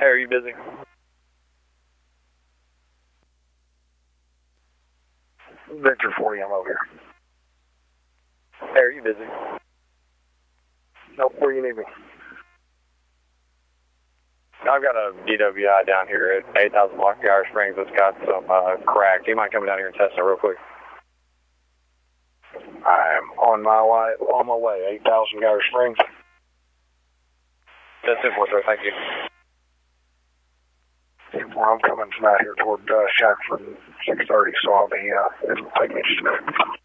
Hey, are you busy? Victor 40, I'm over here. Hey, are you busy? Nope, where you need me? I've got a DWI down here at 8,000 block of Garter Springs that's got some crack. Do you mind coming down here and testing it real quick? I'm on my way, 8,000 Garter Springs. That's it for sir, thank you. I'm coming from out here toward Shackford, 6:30, so I'll be, it'll take me just a minute.